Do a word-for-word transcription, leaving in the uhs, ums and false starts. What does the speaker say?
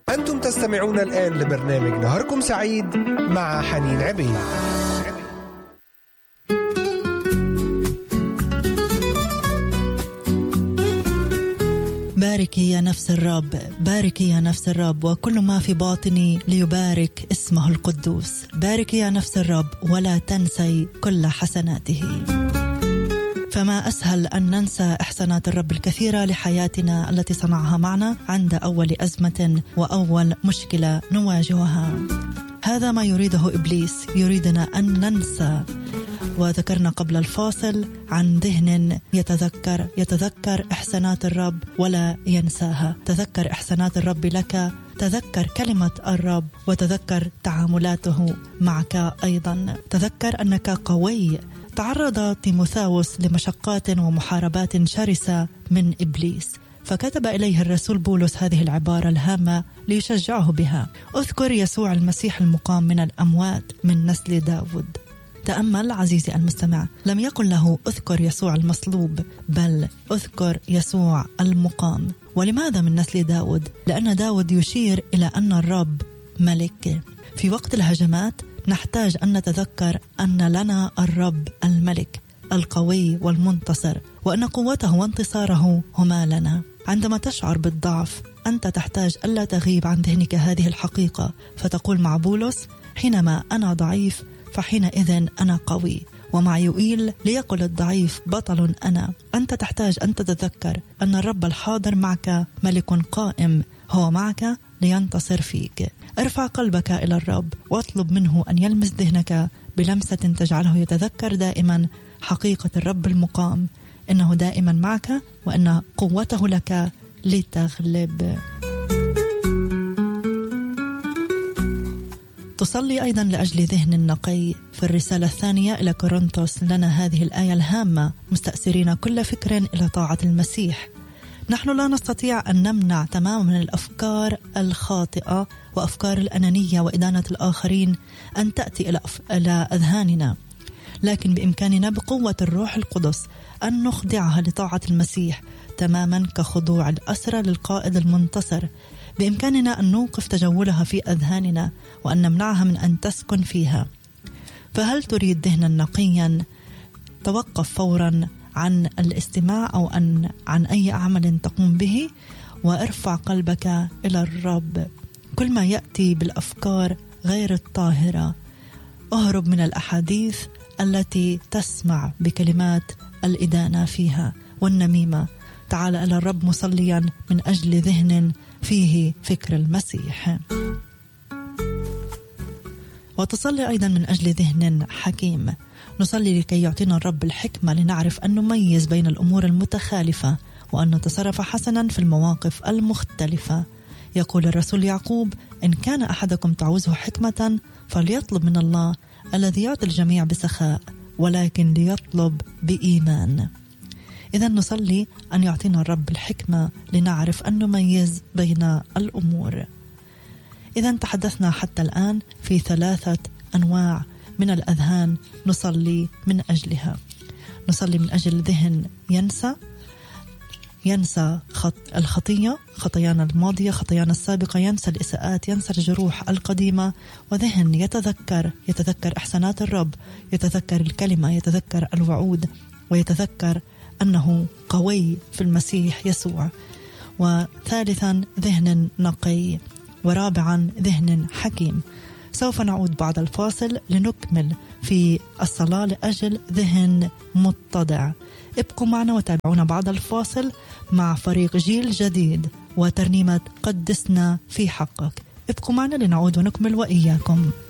أنتم تستمعون الآن لبرنامج نهاركم سعيد مع حنين عبيد. باركي يا نفس الرب، باركي يا نفس الرب، وكل ما في باطني ليبارك اسمه القدوس. باركي يا نفس الرب ولا تنسي كل حسناته. فما أسهل أن ننسى إحسانات الرب الكثيرة لحياتنا التي صنعها معنا عند أول أزمة وأول مشكلة نواجهها. هذا ما يريده إبليس، يريدنا أن ننسى. وذكرنا قبل الفاصل عن ذهن يتذكر يتذكر إحسانات الرب ولا ينساها. تذكر إحسانات الرب لك، تذكر كلمة الرب، وتذكر تعاملاته معك أيضا. تذكر أنك قوي. تعرض تيموثاوس لمشقات ومحاربات شرسة من إبليس، فكتب إليه الرسول بولس هذه العبارة الهامة ليشجعه بها: اذكر يسوع المسيح المقام من الأموات من نسل داود. تأمل عزيزي المستمع، لم يقل له اذكر يسوع المصلوب، بل اذكر يسوع المقام. ولماذا من نسل داود؟ لأن داود يشير إلى أن الرب ملك. في وقت الهجمات نحتاج أن نتذكر أن لنا الرب الملك القوي والمنتصر، وأن قوته وانتصاره هما لنا. عندما تشعر بالضعف أنت تحتاج ألا تغيب عن ذهنك هذه الحقيقة، فتقول مع بولس: حينما أنا ضعيف فحينئذ أنا قوي. ومع يوئيل ليقل الضعيف بطل أنا. أنت تحتاج أن تتذكر أن الرب الحاضر معك ملك قائم، هو معك لينتصر فيك. ارفع قلبك إلى الرب واطلب منه أن يلمس ذهنك بلمسة تجعله يتذكر دائما حقيقة الرب المقام، إنه دائما معك وأن قوته لك لتغلب. تصلي أيضا لأجل ذهن نقي. في الرسالة الثانية إلى كورنثوس لنا هذه الآية الهامة: مستأثرين كل فكر إلى طاعة المسيح. نحن لا نستطيع أن نمنع تماما الأفكار الخاطئة وأفكار الأنانية وإدانة الآخرين أن تأتي إلى, أف... إلى أذهاننا، لكن بإمكاننا بقوة الروح القدس أن نخضعها لطاعة المسيح تماما كخضوع الأسرى للقائد المنتصر. بإمكاننا أن نوقف تجولها في أذهاننا وأن نمنعها من أن تسكن فيها. فهل تريد ذهنا نقيا؟ توقف فورا عن الاستماع أو أن عن أي عمل تقوم به وارفع قلبك إلى الرب. كل ما يأتي بالأفكار غير الطاهرة اهرب من الأحاديث التي تسمع بكلمات الإدانة فيها والنميمة. تعال إلى الرب مصليا من أجل ذهن فيه فكر المسيح، وتصلي أيضا من أجل ذهن حكيم. نصلي لكي يعطينا الرب الحكمة لنعرف أن نميز بين الأمور المتخالفة وأن نتصرف حسنا في المواقف المختلفة. يقول الرسول يعقوب: إن كان أحدكم تعوزه حكمة فليطلب من الله الذي يعطي الجميع بسخاء، ولكن ليطلب بإيمان. إذا نصلي أن يعطينا الرب الحكمة لنعرف أن نميز بين الأمور. إذا تحدثنا حتى الآن في ثلاثة أنواع من الأذهان نصلي من أجلها. نصلي من أجل ذهن ينسى ينسى خط الخطية، خطايانا الماضية، خطايانا السابقة، ينسى الإساءات، ينسى الجروح القديمة. وذهن يتذكر يتذكر إحسانات الرب، يتذكر الكلمة، يتذكر الوعود، ويتذكر أنه قوي في المسيح يسوع. وثالثا ذهن نقي. ورابعا ذهن حكيم. سوف نعود بعد الفاصل لنكمل في الصلاة لأجل ذهن متضع. ابقوا معنا وتابعونا بعد الفاصل مع فريق جيل جديد وترنيمة قدسنا في حقك. ابقوا معنا لنعود ونكمل وإياكم.